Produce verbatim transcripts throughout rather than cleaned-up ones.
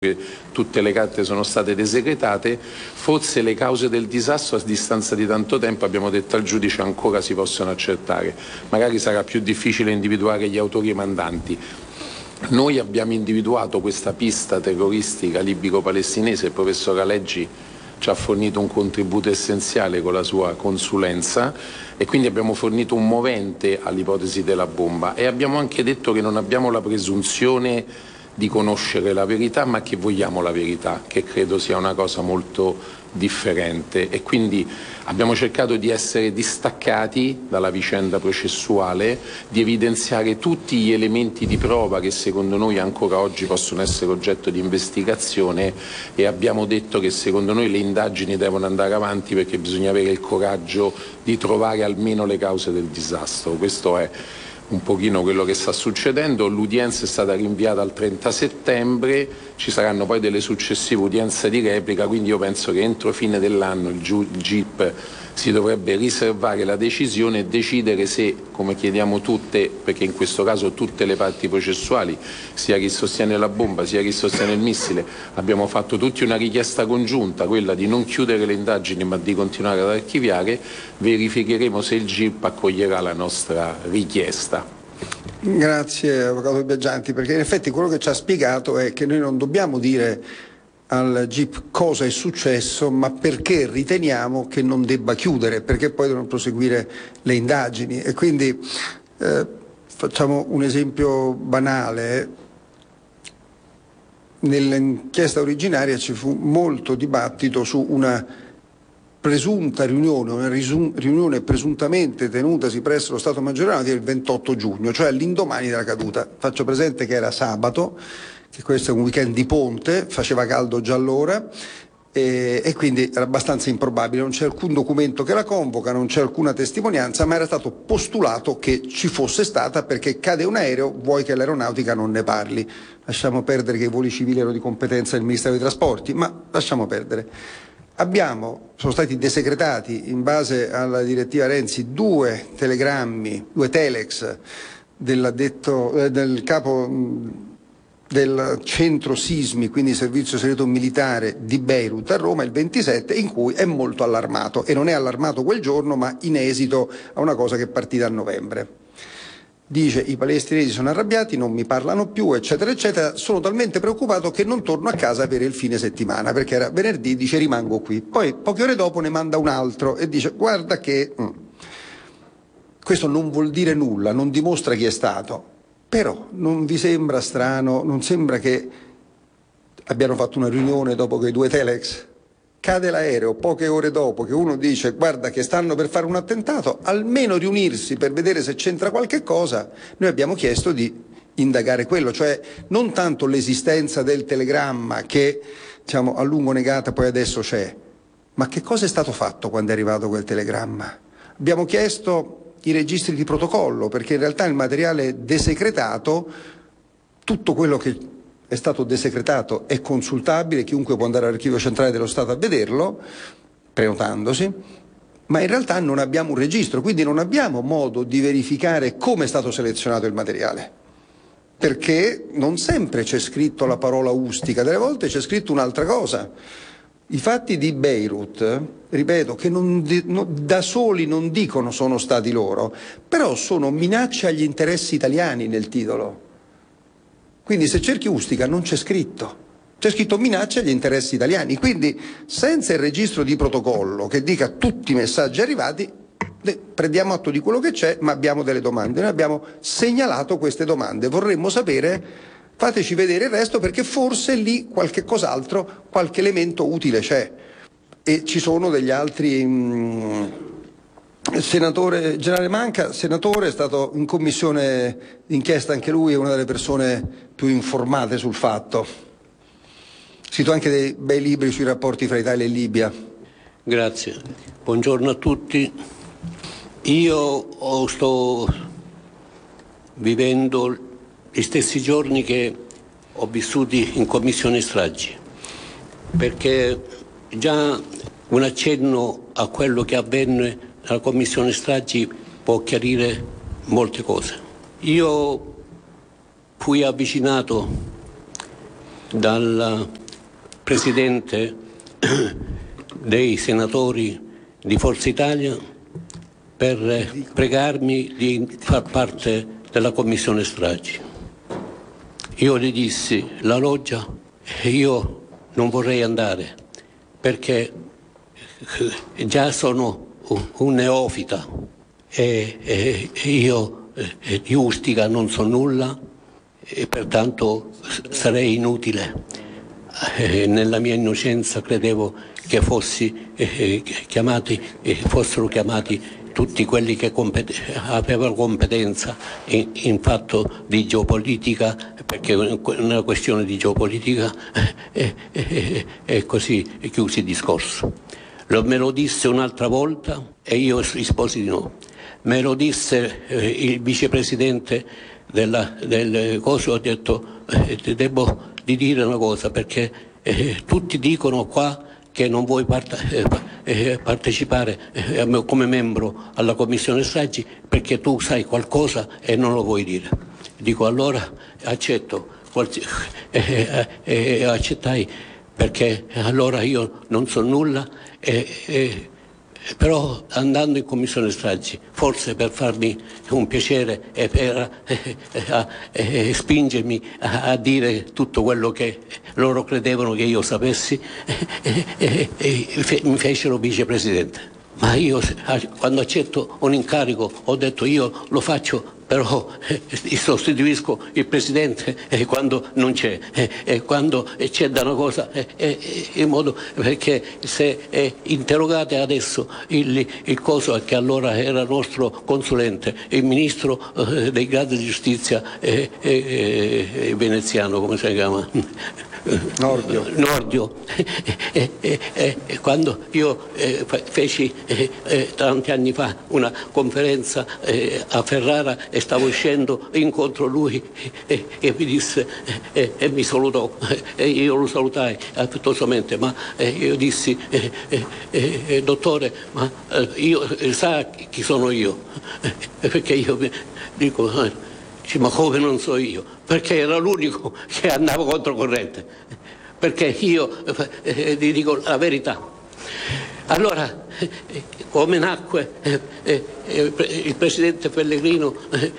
che tutte le carte sono state desecretate, forse le cause del disastro a distanza di tanto tempo, abbiamo detto al giudice, ancora si possono accertare. Magari sarà più difficile individuare gli autori e i mandanti. Noi abbiamo individuato questa pista terroristica libico-palestinese, il professor Aleggi ci ha fornito un contributo essenziale con la sua consulenza e quindi abbiamo fornito un movente all'ipotesi della bomba e abbiamo anche detto che non abbiamo la presunzione di conoscere la verità, ma che vogliamo la verità, che credo sia una cosa molto differente, e quindi abbiamo cercato di essere distaccati dalla vicenda processuale, di evidenziare tutti gli elementi di prova che secondo noi ancora oggi possono essere oggetto di investigazione, e abbiamo detto che secondo noi le indagini devono andare avanti perché bisogna avere il coraggio di trovare almeno le cause del disastro. Questo è un pochino quello che sta succedendo. L'udienza è stata rinviata al trenta settembre, ci saranno poi delle successive udienze di replica, quindi io penso che entro fine dell'anno il G I P si dovrebbe riservare la decisione e decidere se, come chiediamo tutte, perché in questo caso tutte le parti processuali, sia chi sostiene la bomba sia chi sostiene il missile, abbiamo fatto tutti una richiesta congiunta, quella di non chiudere le indagini ma di continuare ad archiviare. Verificheremo se il G I P accoglierà la nostra richiesta. Grazie Avvocato Biagianti, perché in effetti quello che ci ha spiegato è che noi non dobbiamo dire al G I P cosa è successo, ma perché riteniamo che non debba chiudere, perché poi devono proseguire le indagini. E quindi eh, facciamo un esempio banale. Nell'inchiesta originaria ci fu molto dibattito su una presunta riunione, una riunione presuntamente tenutasi presso lo Stato Maggiore del ventotto giugno, cioè all'indomani della caduta. Faccio presente che era sabato, che questo è un weekend di ponte, faceva caldo già allora e, e quindi era abbastanza improbabile, non c'è alcun documento che la convoca, non c'è alcuna testimonianza, ma era stato postulato che ci fosse stata perché cade un aereo, vuoi che l'aeronautica non ne parli. Lasciamo perdere che i voli civili erano di competenza del Ministero dei Trasporti, ma lasciamo perdere. Abbiamo, sono stati desecretati in base alla direttiva Renzi due telegrammi, due telex dell'addetto, eh, del capo mh, del centro sismi, quindi servizio segreto militare di Beirut a Roma, il ventisette, in cui è molto allarmato, e non è allarmato quel giorno ma in esito a una cosa che è partita a novembre. Dice: i palestinesi sono arrabbiati, non mi parlano più, eccetera eccetera, sono talmente preoccupato che non torno a casa per il fine settimana, perché era venerdì, dice rimango qui. Poi poche ore dopo ne manda un altro e dice: guarda che mm, questo non vuol dire nulla, non dimostra chi è stato, però non vi sembra strano, non sembra che abbiano fatto una riunione dopo quei due telex? Cade l'aereo poche ore dopo, che uno dice guarda che stanno per fare un attentato, almeno riunirsi per vedere se c'entra qualche cosa. Noi abbiamo chiesto di indagare quello, cioè non tanto l'esistenza del telegramma che, diciamo, a lungo negata poi adesso c'è, ma che cosa è stato fatto quando è arrivato quel telegramma. Abbiamo chiesto i registri di protocollo, perché in realtà il materiale desecretato, tutto quello che è stato desecretato è consultabile, chiunque può andare all'archivio centrale dello Stato a vederlo, prenotandosi, ma in realtà non abbiamo un registro, quindi non abbiamo modo di verificare come è stato selezionato il materiale, perché non sempre c'è scritto la parola ustica, delle volte c'è scritto un'altra cosa. I fatti di Beirut, ripeto, che non, no, da soli non dicono sono stati loro, però sono minacce agli interessi italiani nel titolo. Quindi se cerchi Ustica non c'è scritto, c'è scritto minaccia agli interessi italiani, quindi senza il registro di protocollo che dica tutti i messaggi arrivati, prendiamo atto di quello che c'è, ma abbiamo delle domande. Noi abbiamo segnalato queste domande, vorremmo sapere, fateci vedere il resto, perché forse lì qualche cos'altro, qualche elemento utile c'è. E ci sono degli altri... Mh, Il senatore Generale Manca, senatore, è stato in commissione d'inchiesta anche lui, è una delle persone più informate sul fatto. Ha scritto anche dei bei libri sui rapporti fra Italia e Libia. Grazie, buongiorno a tutti. Io sto vivendo gli stessi giorni che ho vissuti in commissione stragi, perché già un accenno a quello che avvenne la commissione stragi può chiarire molte cose. Io fui avvicinato dal Presidente dei senatori di Forza Italia per pregarmi di far parte della Commissione Stragi. Io gli dissi: la loggia, io non vorrei andare perché già sono un neofita e, e io eh, di Ustica non so nulla e pertanto sarei inutile. Eh, nella mia innocenza credevo che fossi eh, chiamati, eh, fossero chiamati tutti quelli che compet- avevano competenza in, in fatto di geopolitica, perché nella questione di geopolitica è eh, eh, eh, così chiusi il discorso. Lo, me lo disse un'altra volta e io risposi di no. Me lo disse eh, il vicepresidente della, del coso, ho detto eh, devo di dire una cosa perché eh, tutti dicono qua che non vuoi part- eh, eh, partecipare eh, come membro alla Commissione Stragi perché tu sai qualcosa e non lo vuoi dire. Dico allora accetto, qualsi- eh, eh, eh, accettai perché allora io non so nulla e, e però andando in Commissione Stragi, forse per farmi un piacere e per eh, eh, eh, spingermi a, a dire tutto quello che loro credevano che io sapessi, eh, eh, eh, fe, mi fecero vicepresidente. Ma io quando accetto un incarico ho detto io lo faccio, però eh, sostituisco il Presidente eh, quando non c'è e eh, eh, quando c'è da una cosa eh, eh, in modo perché se eh, interrogate adesso il, il coso che allora era nostro consulente, il Ministro eh, dei Gradi di Giustizia eh, eh, eh, veneziano, come si chiama? Nordio. Nordio. E, e, e, e quando io eh, feci eh, eh, tanti anni fa una conferenza eh, a Ferrara e stavo uscendo incontro lui e, e mi disse e, e mi salutò e io lo salutai affettuosamente, ma eh, io dissi eh, eh, eh, dottore, ma eh, io eh, sa chi sono io? Eh, perché io dico eh, ma come non so io? Perché era l'unico che andava controcorrente, perché io eh, ti dico la verità. Allora, eh, come nacque eh, eh, eh, il Presidente Pellegrino eh,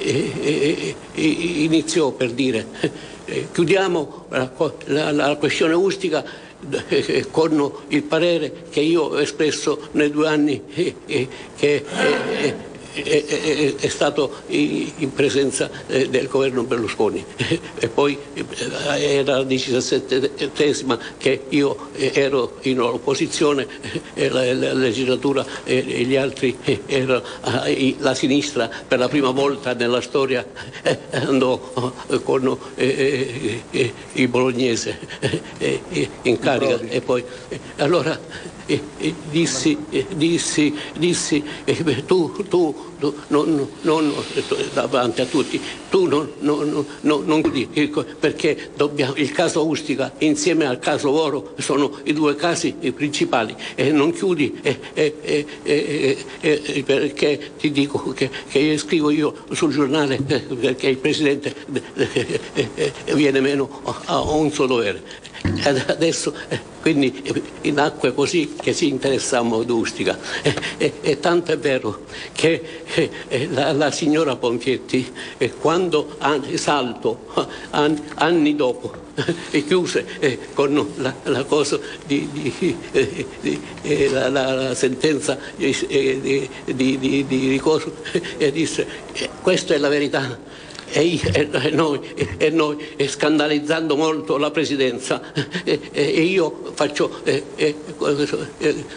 eh, eh, iniziò per dire eh, chiudiamo la, la, la questione Ustica eh, con il parere che io ho espresso nei due anni eh, eh, che eh, È, è, è stato in presenza del governo Berlusconi e poi era la diciassettesima che io ero in opposizione e la, la legislatura e gli altri era la sinistra per la prima volta nella storia andò con il bolognese in carica e poi allora E, e dissi, e dissi, dissi eh, tu, tu, tu non, non, davanti a tutti, tu non, non, non, non chiudi, perché dobbiamo, il caso Ustica insieme al caso Voro sono i due casi principali e non chiudi eh, eh, eh, eh, eh, perché ti dico che, che scrivo io sul giornale eh, perché il Presidente eh, eh, eh, viene meno a, a un suo dovere. Adesso eh, quindi eh, nacque così che si interessammo ad Ustica e, e, e tanto è vero che eh, la, la signora Bonfietti eh, quando an, Salto an, anni dopo eh, chiuse eh, con la, la cosa di, di, eh, di eh, la, la, la sentenza eh, di, di, di, di ricorso e eh, disse eh, questa è la verità. E, e, e, noi, e noi e scandalizzando molto la Presidenza e, e io faccio e, e, e,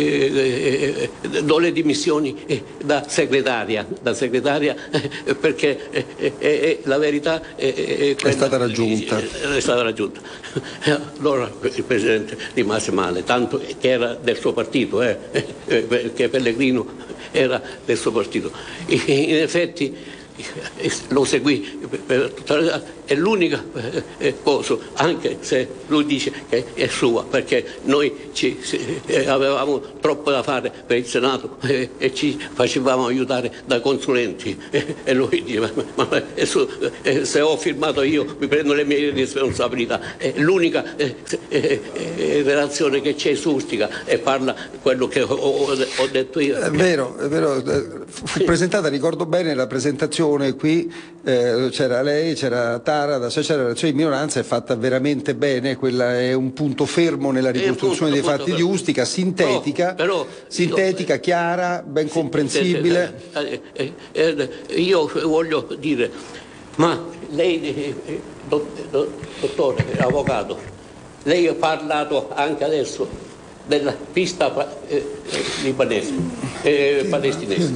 e, do le dimissioni da segretaria, da segretaria perché e, e, la verità è, è, è stata raggiunta. È stata raggiunta. Allora il Presidente rimase male, tanto che era del suo partito, eh, perché Pellegrino era del suo partito. In effetti lo seguì per tutta la, è l'unica eh, cosa, anche se lui dice che è sua, perché noi ci, eh, avevamo troppo da fare per il Senato eh, e ci facevamo aiutare da consulenti eh, e lui dice ma, ma eh, su, eh, se ho firmato io mi prendo le mie responsabilità. È l'unica eh, eh, eh, relazione che c'è su Ustica e parla quello che ho, ho, ho detto io. È vero, è vero, fu presentata, ricordo bene la presentazione qui, eh, c'era lei, c'era Tara, c'era la relazione di minoranza, è fatta veramente bene, quella è un punto fermo nella ricostruzione punto, dei fatti punto, di Ustica, sintetica, però, però, sintetica, io, chiara, ben sì, comprensibile. Eh, eh, eh, io voglio dire, ma lei, eh, dottore, avvocato, lei ha parlato anche adesso della pista eh, libanese, eh, palestinese,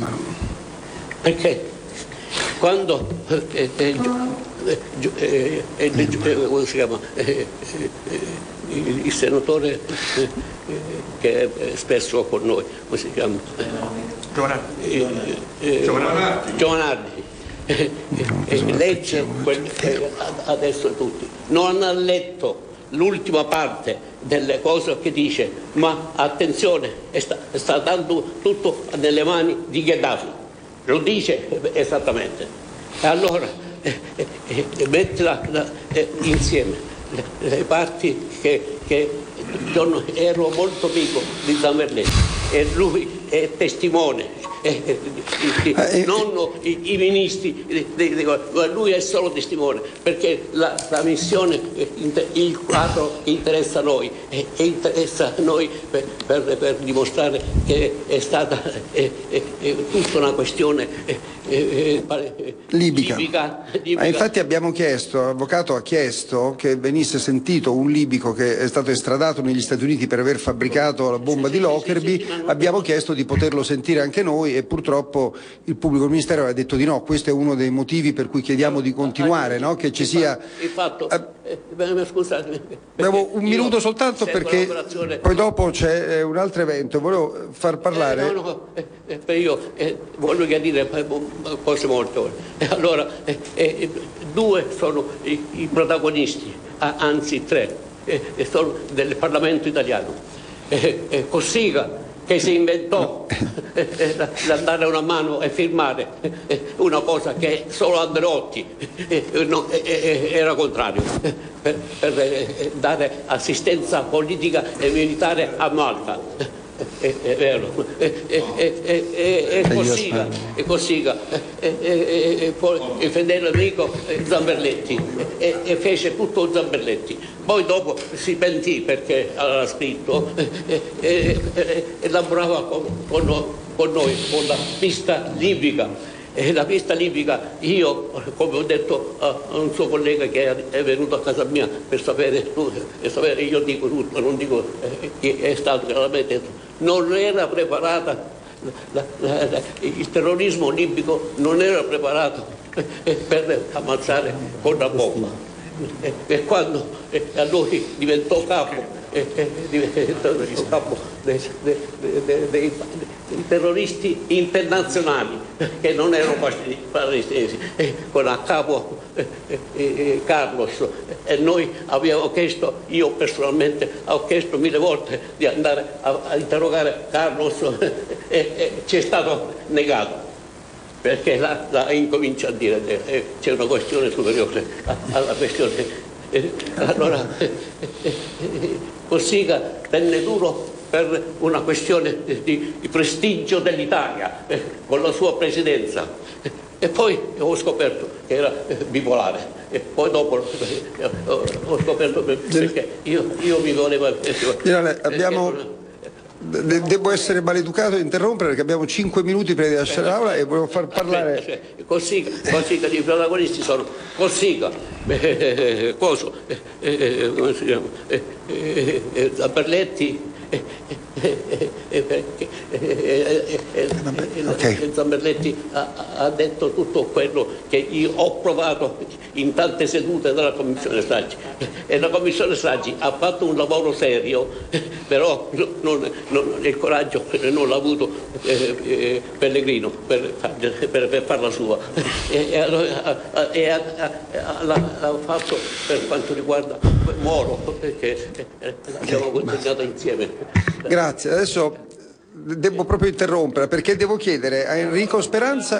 perché quando eh, eh, eh, eh, eh, come si chiama, eh, eh, il, il senatore eh, che è spesso con noi, come si chiama? Giovanardi. Eh, eh, Giovanardi. Giovanardi. Eh, eh, legge quel, eh, adesso tutti non ha letto l'ultima parte delle cose che dice ma attenzione sta, sta dando tutto nelle mani di Gheddafi, lo dice esattamente, e allora eh, eh, eh, mettila eh, insieme le, le parti che, che io ero molto amico di Zamberletti e lui è testimone. Eh, eh, eh, non i, i ministri, eh, eh, lui è solo testimone, perché la, la missione, eh, inter, il quadro interessa a noi e eh, interessa a noi per, per, per dimostrare che è stata eh, eh, eh, tutta una questione eh, eh, eh, libica. libica, libica. Ah, infatti abbiamo chiesto, l'avvocato ha chiesto che venisse sentito un libico che è stato estradato negli Stati Uniti per aver fabbricato la bomba di Lockerbie, sì, sì, sì, abbiamo chiesto di poterlo sentire anche noi e purtroppo il pubblico ministero aveva detto di no. Questo è uno dei motivi per cui chiediamo di continuare, no? Che ci sia... Il fatto, eh, eh, scusate, abbiamo un minuto soltanto perché poi dopo c'è un altro evento, volevo far parlare... Eh, no, no, eh, eh, io eh, voglio dire cose molto... Eh, allora, eh, eh, due sono i, i protagonisti, anzi tre, eh, sono del Parlamento italiano. Eh, eh, Cossiga, che si inventò eh, eh, andare a una mano e firmare eh, una cosa che solo Andreotti eh, no, eh, era contrario, eh, per, per eh, dare assistenza politica e militare a Malta. È, è vero, è, è, è, è, è Cossiga, è Cossiga, e poi il fedele amico Zamberletti, e, e fece tutto Zamberletti. Poi dopo si pentì perché aveva scritto e, e, e, e lavorava con, con, con noi, con la pista libica. E la pista libica, io, come ho detto a, a un suo collega che è, è venuto a casa mia per sapere, per sapere, io dico tutto, non dico eh, chi è stato che l'ha detto, non era preparata, la, la, la, il terrorismo libico non era preparato eh, per ammazzare con la bomba. E, e quando eh, a lui diventò capo, eh, eh, diventò il capo dei, dei, dei, dei, dei terroristi internazionali, che non erano palestinesi, eh, con a capo eh, eh, Carlos, e noi abbiamo chiesto, io personalmente ho chiesto mille volte di andare a, a interrogare Carlos e eh, eh, ci è stato negato, perché là, là incomincia a dire che eh, c'è una questione superiore alla questione. Eh, allora eh, eh, Cossiga tenne duro per una questione di, di prestigio dell'Italia eh, con la sua presidenza, eh, e poi ho scoperto che era eh, bipolare, e poi dopo eh, ho scoperto perché io, io mi volevo eh, abbiamo De- devo essere maleducato e interrompere perché abbiamo cinque minuti per lasciare l'aula e volevo far parlare. Cioè, Cossiga, Cossiga, i protagonisti sono Cossiga, eh, eh, Coso, eh, eh, come si chiama, eh, eh, eh, Zamberletti, eh, E, e, perché, e, e, okay. e Zamberletti ha, ha detto tutto quello che io ho provato in tante sedute della Commissione Stragi, e la Commissione Stragi ha fatto un lavoro serio, però non, non, il coraggio non l'ha avuto eh, eh, Pellegrino per, per, per farla sua, e, e, allora, e ha, ha, l'ha fatto per quanto riguarda Moro, che abbiamo consegnato insieme. Grazie, adesso devo proprio interrompere perché devo chiedere a Enrico Speranza,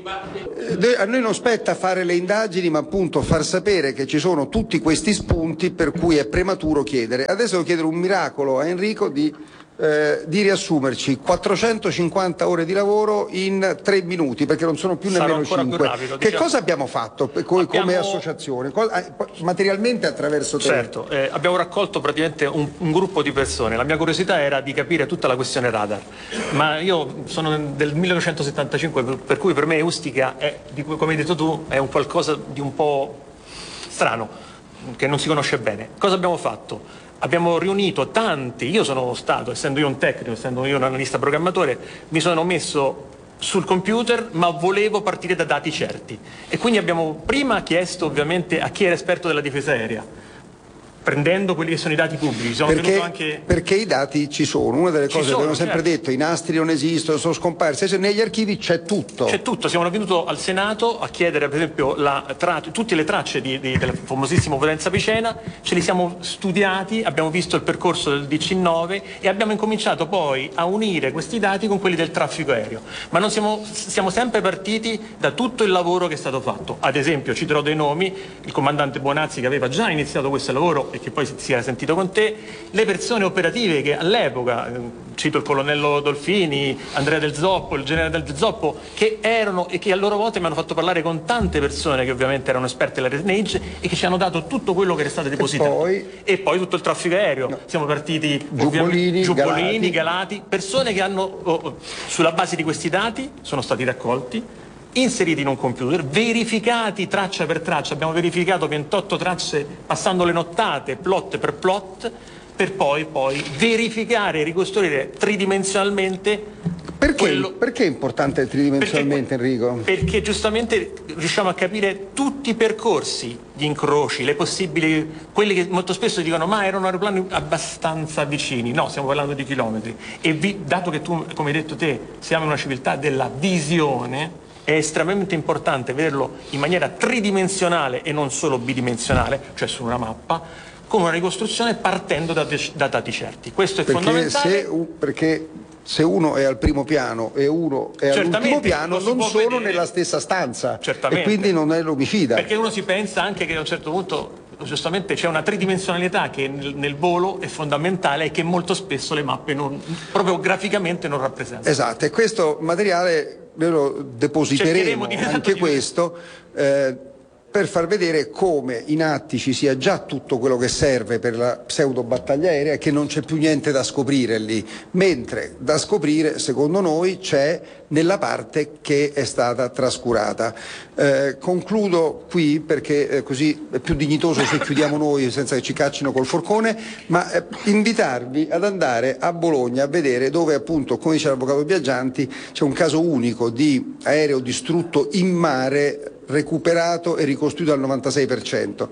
a noi non spetta fare le indagini ma appunto far sapere che ci sono tutti questi spunti per cui è prematuro chiedere. Adesso devo chiedere un miracolo a Enrico di, eh, di riassumerci quattrocentocinquanta ore di lavoro in tre minuti, perché non sono più Sarò nemmeno cinque. Più rapido, che diciamo. cosa abbiamo fatto come abbiamo... associazione? Materialmente attraverso te? Certo, eh, abbiamo raccolto praticamente un, un gruppo di persone. La mia curiosità era di capire tutta la questione radar, ma io sono del millenovecentosettantacinque, per cui per me Ustica è, come hai detto tu, è un qualcosa di un po' strano, che non si conosce bene. Cosa abbiamo fatto? Abbiamo riunito tanti, io sono stato, essendo io un tecnico, essendo io un analista programmatore, mi sono messo sul computer, ma volevo partire da dati certi. E quindi abbiamo prima chiesto ovviamente a chi era esperto della difesa aerea, prendendo quelli che sono i dati pubblici. Sono perché, anche... perché i dati ci sono. Una delle ci cose che abbiamo sono, sempre certo. detto, i nastri non esistono, sono scomparsi, negli archivi c'è tutto. C'è tutto, siamo venuti al Senato a chiedere per esempio la tra... tutte le tracce di, di, del famosissimo Potenza Picena, ce li siamo studiati, abbiamo visto il percorso del D C nove e abbiamo incominciato poi a unire questi dati con quelli del traffico aereo. Ma non siamo, siamo sempre partiti da tutto il lavoro che è stato fatto. Ad esempio, citerò dei nomi, il comandante Buonazzi che aveva già iniziato questo lavoro e che poi si era sentito con te, le persone operative che all'epoca, cito il colonnello Dolfini, Andrea Del Zoppo, il generale Del Zoppo, che erano e che a loro volta mi hanno fatto parlare con tante persone che ovviamente erano esperte della Renage e che ci hanno dato tutto quello che era stato depositato. E poi, e poi tutto il traffico aereo. No. Siamo partiti Giubbolini, Giubbolini Galati. Galati, persone che hanno, oh, sulla base di questi dati, sono stati raccolti, inseriti in un computer, verificati traccia per traccia, abbiamo verificato ventotto tracce passando le nottate, plot per plot, per poi, poi verificare e ricostruire tridimensionalmente. Perché, quello... perché è importante tridimensionalmente, perché, Enrico? Perché giustamente riusciamo a capire tutti i percorsi, gli incroci, le possibili, quelli che molto spesso dicono ma erano aeroplani abbastanza vicini. No, stiamo parlando di chilometri. E vi, dato che tu, come hai detto te, siamo in una civiltà della visione, è estremamente importante vederlo in maniera tridimensionale e non solo bidimensionale, cioè su una mappa, con una ricostruzione partendo da, da dati certi. Questo è perché fondamentale. Se, perché se uno è al primo piano e uno è all'ultimo piano non sono vedere. Nella stessa stanza. Certamente. E quindi non è l'omicida. Perché uno si pensa anche che a un certo punto giustamente c'è una tridimensionalità che nel, nel volo è fondamentale e che molto spesso le mappe non, proprio graficamente non rappresentano. Esatto, e questo materiale noi lo depositeremo di anche di questo eh, per far vedere come in atti ci sia già tutto quello che serve per la pseudo battaglia aerea e che non c'è più niente da scoprire lì, mentre da scoprire secondo noi c'è nella parte che è stata trascurata. Eh, concludo qui perché eh, così è più dignitoso se chiudiamo noi senza che ci caccino col forcone, ma eh, invitarvi ad andare a Bologna a vedere dove appunto, come dice l'avvocato Biaggianti, c'è un caso unico di aereo distrutto in mare, recuperato e ricostruito al novantasei per cento.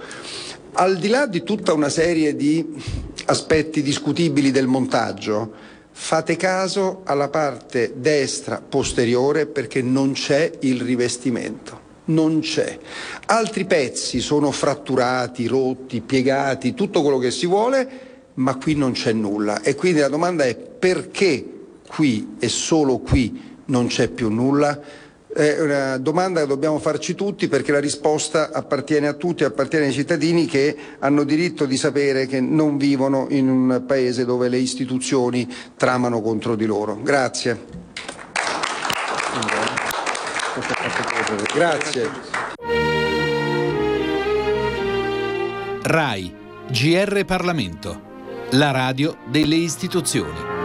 Al di là di tutta una serie di aspetti discutibili del montaggio, fate caso alla parte destra posteriore perché non c'è il rivestimento, non c'è. Altri pezzi sono fratturati, rotti, piegati, tutto quello che si vuole, ma qui non c'è nulla. E quindi la domanda è: perché qui e solo qui non c'è più nulla? È una domanda che dobbiamo farci tutti, perché la risposta appartiene a tutti, appartiene ai cittadini che hanno diritto di sapere che non vivono in un paese dove le istituzioni tramano contro di loro. Grazie. Grazie. RAI, G R Parlamento, la radio delle istituzioni.